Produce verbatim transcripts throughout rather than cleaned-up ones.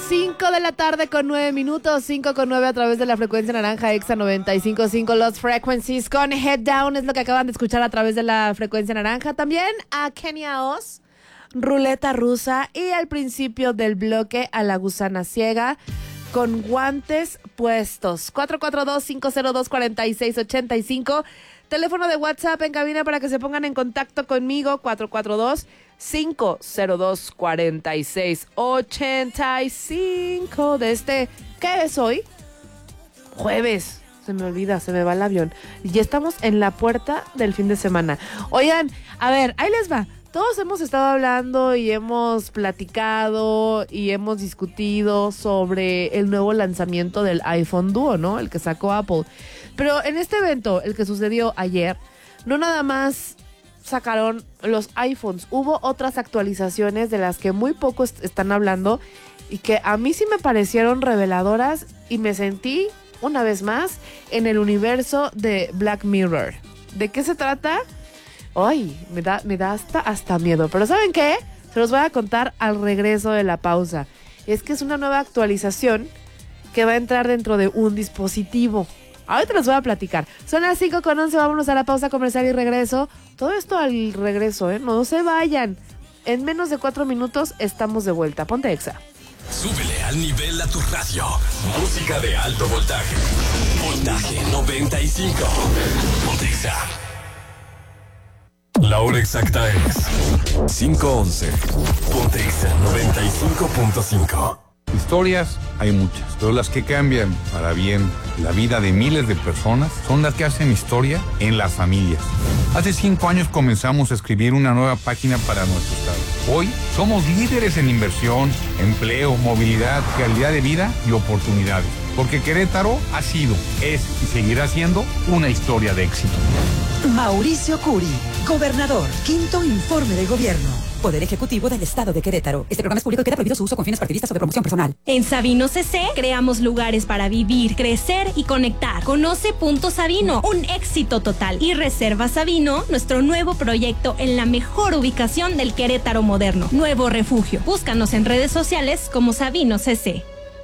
cinco de la tarde con nueve minutos, cinco con nueve a través de la frecuencia naranja Exa noventa y cinco punto cinco. Los Frequencies con Head Down es lo que acaban de escuchar a través de la frecuencia naranja. También a Kenia Oz, Ruleta Rusa, y al principio del bloque a La Gusana Ciega con Guantes Puestos. cuatro cuatro dos, cinco cero dos, cuatro seis ocho cinco. Teléfono de WhatsApp en cabina para que se pongan en contacto conmigo, cuatro cuatro dos, cinco cero dos, cuatro seis ocho cinco. De este, ¿qué es hoy? Jueves. Se me olvida, se me va el avión. Ya estamos en la puerta del fin de semana. Oigan, a ver, ahí les va. Todos hemos estado hablando y hemos platicado y hemos discutido sobre el nuevo lanzamiento del iPhone Duo, ¿no? El que sacó Apple. Pero en este evento, el que sucedió ayer, no nada más sacaron los iPhones. Hubo otras actualizaciones de las que muy poco est- están hablando y que a mí sí me parecieron reveladoras y me sentí, una vez más, en el universo de Black Mirror. ¿De qué se trata? Ay, me da, me da hasta, hasta miedo. Pero ¿saben qué? Se los voy a contar al regreso de la pausa. Es que es una nueva actualización que va a entrar dentro de un dispositivo. Ahorita les voy a platicar. Son las cinco con once, vámonos a la pausa comercial y regreso. Todo esto al regreso, ¿eh? No se vayan. En menos de cuatro minutos estamos de vuelta. Ponte Exa. Súbele al nivel a tu radio. Música de alto voltaje. Voltaje noventa y cinco. Ponte Exa. La hora exacta es cinco once. Ponte Exa noventa y cinco punto cinco. Historias hay muchas, pero las que cambian para bien la vida de miles de personas son las que hacen historia en las familias. Hace cinco años comenzamos a escribir una nueva página para nuestro estado. Hoy somos líderes en inversión, empleo, movilidad, calidad de vida y oportunidades. Porque Querétaro ha sido, es y seguirá siendo una historia de éxito. Mauricio Curi, gobernador, quinto informe de gobierno. Poder Ejecutivo del Estado de Querétaro. Este programa es público y queda prohibido su uso con fines partidistas o de promoción personal. En Sabino C C creamos lugares para vivir, crecer y conectar. Conoce Punto Sabino, un éxito total. Y Reserva Sabino, nuestro nuevo proyecto en la mejor ubicación del Querétaro moderno. Nuevo refugio. Búscanos en redes sociales como Sabino C C.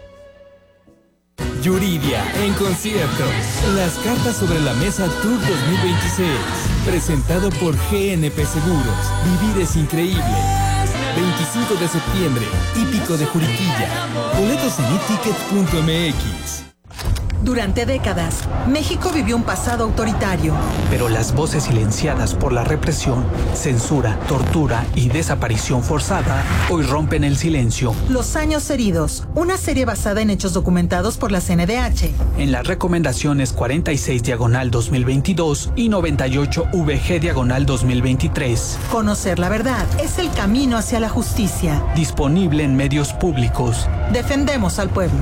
Yuridia en concierto. Las cartas sobre la mesa Tour dos mil veintiséis. Presentado por G N P Seguros. Vivir es increíble. veinticinco de septiembre. Hípico de Juriquilla. Boletos en e ticket punto m x. Durante décadas, México vivió un pasado autoritario. Pero las voces silenciadas por la represión, censura, tortura y desaparición forzada hoy rompen el silencio. Los años heridos, una serie basada en hechos documentados por la C N D H. En las recomendaciones cuarenta y seis diagonal dos mil veintidós y noventa y ocho V G diagonal dos mil veintitrés. Conocer la verdad es el camino hacia la justicia. Disponible en medios públicos. Defendemos al pueblo.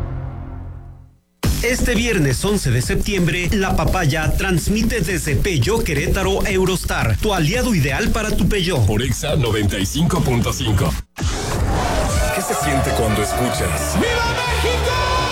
Este viernes once de septiembre, La Papaya transmite desde Peugeot Querétaro Eurostar, tu aliado ideal para tu Peugeot. Por Exa noventa y cinco punto cinco. ¿Qué se siente cuando escuchas ¡Viva México!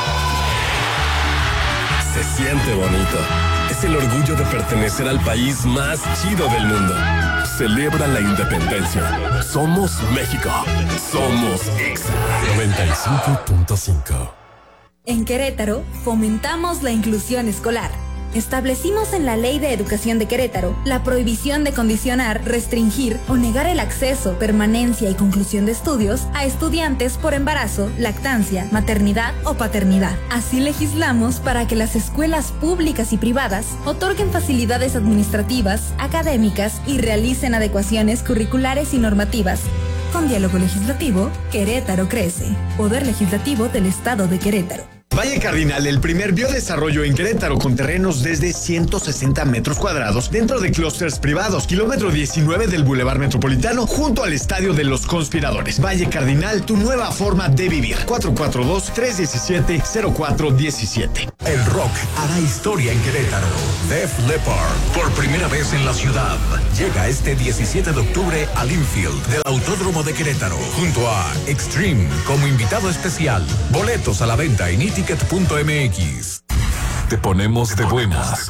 Se siente bonito. Es el orgullo de pertenecer al país más chido del mundo. Celebra la independencia. Somos México. Somos Exa noventa y cinco punto cinco. En Querétaro, fomentamos la inclusión escolar. Establecimos en la Ley de Educación de Querétaro la prohibición de condicionar, restringir o negar el acceso, permanencia y conclusión de estudios a estudiantes por embarazo, lactancia, maternidad o paternidad. Así legislamos para que las escuelas públicas y privadas otorguen facilidades administrativas, académicas y realicen adecuaciones curriculares y normativas. Con diálogo legislativo, Querétaro crece. Poder Legislativo del Estado de Querétaro. Valle Cardinal, el primer biodesarrollo en Querétaro con terrenos desde ciento sesenta metros cuadrados dentro de clústeres privados, kilómetro diecinueve del Boulevard Metropolitano junto al Estadio de los Conspiradores. Valle Cardinal, tu nueva forma de vivir. cuatro cuatro dos, tres uno siete, cero cuatro uno siete. El rock hará historia en Querétaro. Def Leppard, por primera vez en la ciudad, llega este diecisiete de octubre al infield del Autódromo de Querétaro junto a Extreme como invitado especial. Boletos a la venta en e ticket punto m x. Te ponemos de buenas.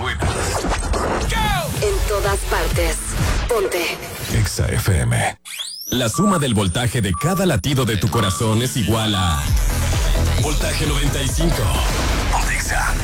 En todas partes. Ponte Exa F M. La suma del voltaje de cada latido de tu corazón es igual a Voltaje noventa y cinco. Ponte Exa.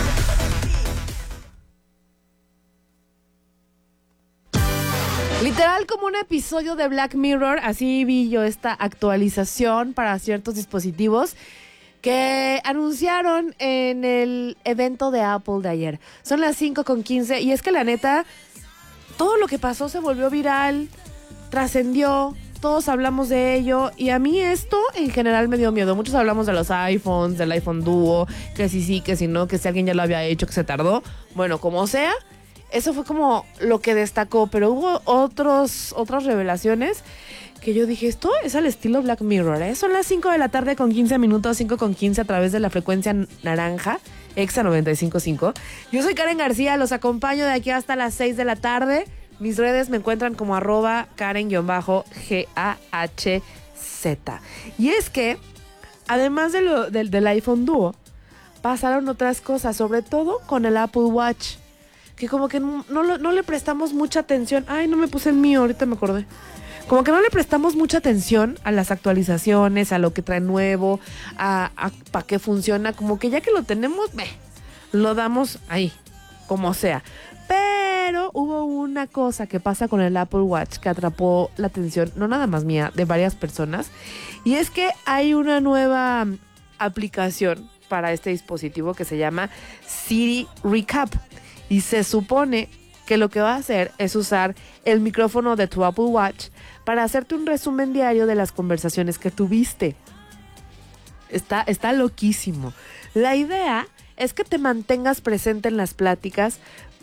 Literal como un episodio de Black Mirror, así vi yo esta actualización para ciertos dispositivos que anunciaron en el evento de Apple de ayer. Son las cinco con quince y es que la neta, todo lo que pasó se volvió viral, trascendió, todos hablamos de ello y a mí esto en general me dio miedo. Muchos hablamos de los iPhones, del iPhone Duo, que sí sí, que si no, que si alguien ya lo había hecho, que se tardó. Bueno, como sea, eso fue como lo que destacó, pero hubo otros, otras revelaciones que yo dije, esto es al estilo Black Mirror, ¿eh? Son las cinco de la tarde con quince minutos, cinco con quince a través de la frecuencia naranja, Exa noventa y cinco punto cinco. Yo soy Karen García, los acompaño de aquí hasta las seis de la tarde. Mis redes me encuentran como arroba Karen-G A H Z. Y es que, además de lo, del, del iPhone Duo, pasaron otras cosas, sobre todo con el Apple Watch, que como que no, no, no le prestamos mucha atención. Ay, no me puse el mío, ahorita me acordé. Como que no le prestamos mucha atención a las actualizaciones, a lo que trae nuevo, a, a para qué funciona. Como que ya que lo tenemos, meh, lo damos ahí, como sea. Pero hubo una cosa que pasa con el Apple Watch que atrapó la atención, no nada más mía, de varias personas. Y es que hay una nueva aplicación para este dispositivo que se llama Siri Recap. Y se supone que lo que va a hacer es usar el micrófono de tu Apple Watch para hacerte un resumen diario de las conversaciones que tuviste. Está, está loquísimo. La idea es que te mantengas presente en las pláticas,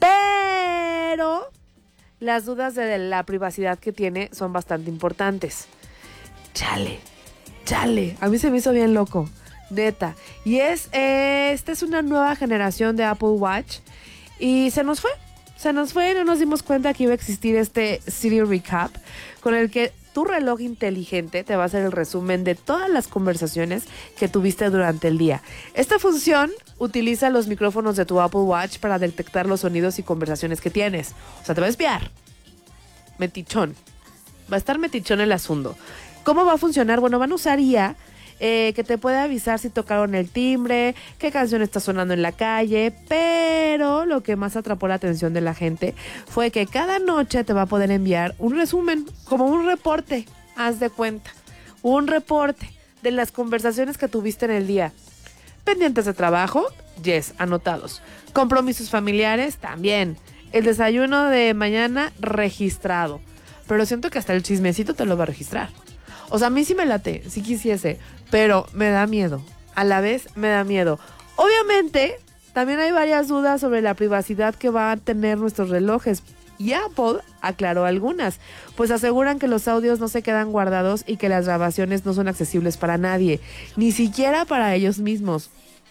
pero las dudas de la privacidad que tiene son bastante importantes. Chale, chale, a mí se me hizo bien loco, neta. Y es, eh, esta es una nueva generación de Apple Watch y se nos fue. Se nos fue y no nos dimos cuenta que iba a existir este Siri Recap con el que tu reloj inteligente te va a hacer el resumen de todas las conversaciones que tuviste durante el día. Esta función utiliza los micrófonos de tu Apple Watch para detectar los sonidos y conversaciones que tienes. O sea, te va a espiar. Metichón. Va a estar metichón el asunto. ¿Cómo va a funcionar? Bueno, van a usar I A Eh, que te puede avisar si tocaron el timbre, qué canción está sonando en la calle, pero lo que más atrapó la atención de la gente fue que cada noche te va a poder enviar un resumen, como un reporte, haz de cuenta, un reporte de las conversaciones que tuviste en el día. Pendientes de trabajo, yes, anotados. Compromisos familiares, también. El desayuno de mañana, registrado. Pero siento que hasta el chismecito te lo va a registrar. O sea, a mí sí me late, sí quisiese, pero me da miedo. A la vez me da miedo. Obviamente, también hay varias dudas sobre la privacidad que van a tener nuestros relojes. Y Apple aclaró algunas, pues aseguran que los audios no se quedan guardados y que las grabaciones no son accesibles para nadie, ni siquiera para ellos mismos.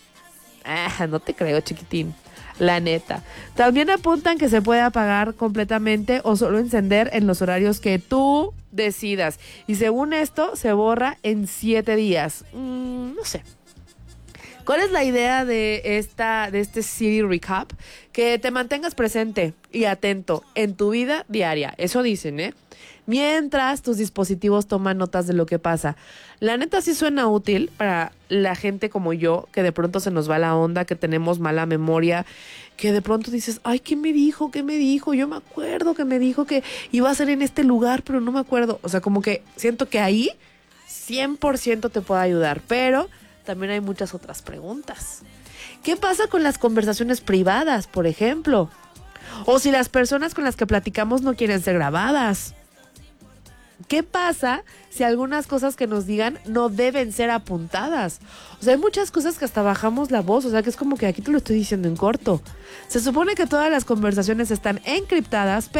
Ah, no te creo, chiquitín. La neta. También apuntan que se puede apagar completamente o solo encender en los horarios que tú decidas. Y según esto, se borra en siete días. Mm, no sé. ¿Cuál es la idea de esta, de este Siri Recap? Que te mantengas presente y atento en tu vida diaria. Eso dicen, ¿eh? Mientras tus dispositivos toman notas de lo que pasa. La neta sí suena útil para la gente como yo, que de pronto se nos va la onda, que tenemos mala memoria, que de pronto dices, ay, ¿qué me dijo? ¿Qué me dijo? Yo me acuerdo que me dijo que iba a ser en este lugar, pero no me acuerdo. O sea, como que siento que ahí cien por ciento te puede ayudar, pero también hay muchas otras preguntas. ¿Qué pasa con las conversaciones privadas, por ejemplo? O si las personas con las que platicamos no quieren ser grabadas. ¿Qué pasa si algunas cosas que nos digan no deben ser apuntadas? O sea, hay muchas cosas que hasta bajamos la voz, o sea, que es como que aquí te lo estoy diciendo en corto. Se supone que todas las conversaciones están encriptadas,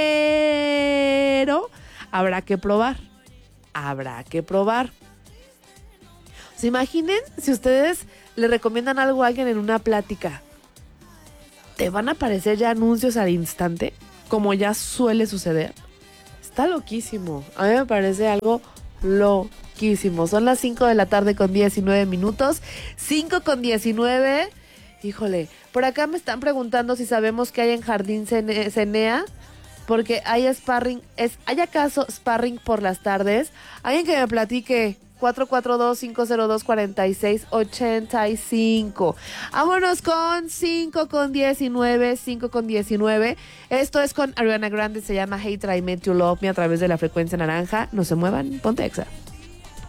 pero habrá que probar. Habrá que probar. ¿Se imaginen si ustedes le recomiendan algo a alguien en una plática? ¿Te van a aparecer ya anuncios al instante? Como ya suele suceder. Está loquísimo. A mí me parece algo loquísimo. Son las cinco de la tarde con diecinueve minutos. cinco con diecinueve. Híjole, por acá me están preguntando si sabemos qué hay en Jardín Cenea. Porque hay sparring. Es, ¿hay acaso sparring por las tardes? Alguien que me platique cuatro cuatro dos, cinco cero dos, cuatro seis ocho cinco. Vámonos con cinco con diecinueve, cinco con diecinueve. Esto es con Ariana Grande, se llama Hey Try Me to Love Me a través de la frecuencia naranja. No se muevan, ponte Exa.